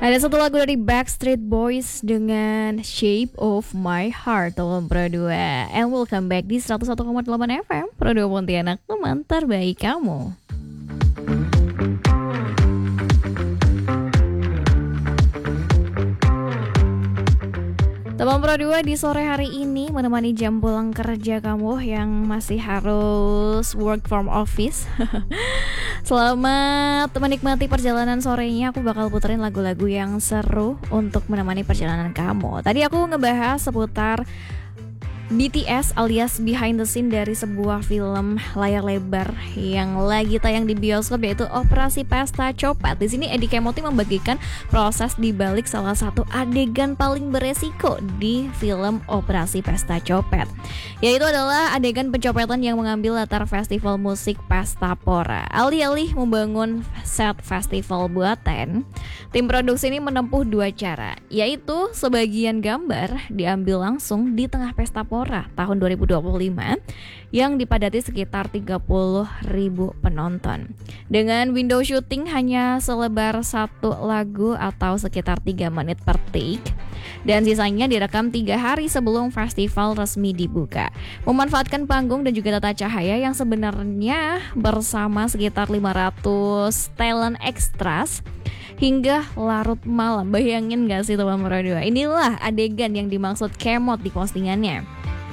Ada satu lagu dari Backstreet Boys dengan Shape of My Heart tahun Pro 2. And welcome back di 101,8 FM Pro 2 Pontianak, teman terbaik kamu. Teman Pro 2 di sore hari ini menemani jam pulang kerja kamu yang masih harus work from office. Selamat menikmati perjalanan sorenya. Aku bakal puterin lagu-lagu yang seru untuk menemani perjalanan kamu. Tadi aku ngebahas seputar BTS alias behind the scene dari sebuah film layar lebar yang lagi tayang di bioskop, yaitu Operasi Pesta Copet. Di sini Eddie Kempot membagikan proses di balik salah satu adegan paling beresiko di film Operasi Pesta Copet, yaitu adalah adegan pencopetan yang mengambil latar festival musik Pesta Pora. Alih-alih membangun set festival buatan, tim produksi ini menempuh dua cara, yaitu sebagian gambar diambil langsung di tengah Pesta Pora tahun 2025 yang dipadati sekitar 30.000 penonton, dengan window shooting hanya selebar satu lagu atau sekitar 3 menit per take, dan sisanya direkam 3 hari sebelum festival resmi dibuka. Memanfaatkan panggung dan juga tata cahaya yang sebenarnya bersama sekitar 500 talent extras hingga larut malam. Bayangin gak sih teman Pro 2? Inilah adegan yang dimaksud Kempot di postingannya.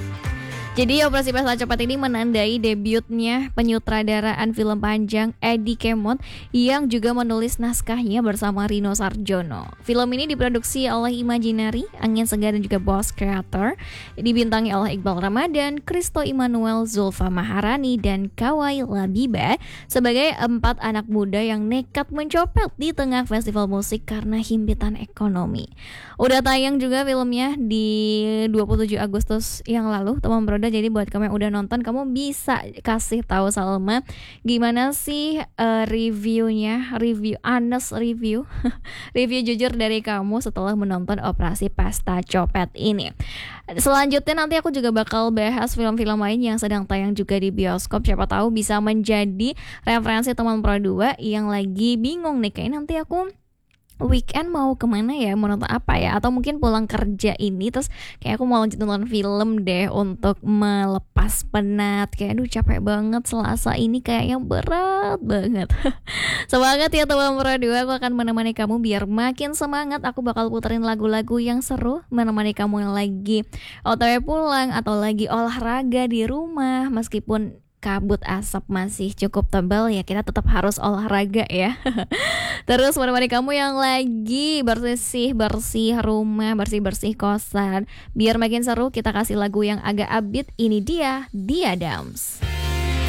Jadi Operasi Pesta Copet ini menandai debutnya penyutradaraan film panjang Eddie Kempot yang juga menulis naskahnya bersama Rino Sarjono. Film ini diproduksi oleh Imaginary, Angin Segar dan juga Boss Creator. Dibintangi oleh Iqbal Ramadan, Kristo Immanuel, Zulfa Maharani, dan Kawai Labiba sebagai 4 anak muda yang nekat mencopet di tengah festival musik karena himpitan ekonomi. Udah tayang juga filmnya di 27 Agustus yang lalu, teman Broda. Jadi buat kamu yang udah nonton, kamu bisa kasih tahu Salma gimana sih reviewnya, review honest review review jujur dari kamu setelah menonton Operasi Pesta Copet ini. Selanjutnya nanti aku juga bakal bahas film-film lain yang sedang tayang juga di bioskop. Siapa tahu bisa menjadi referensi teman Pro 2 yang lagi bingung nih, kayaknya nanti aku weekend mau kemana ya, mau nonton apa ya, atau mungkin pulang kerja ini terus kayak aku mau lanjut nonton film deh untuk melepas penat. Kayak aduh capek banget, Selasa ini kayaknya berat banget. Semangat ya teman Pro 2, aku akan menemani kamu biar makin semangat. Aku bakal puterin lagu-lagu yang seru menemani kamu yang lagi OTW pulang atau lagi olahraga di rumah. Meskipun kabut asap masih cukup tebal ya, kita tetap harus olahraga ya. Terus menemani kamu yang lagi bersih-bersih rumah, bersih-bersih kosan. Biar makin seru, kita kasih lagu yang agak upbeat. Ini dia, The Adams.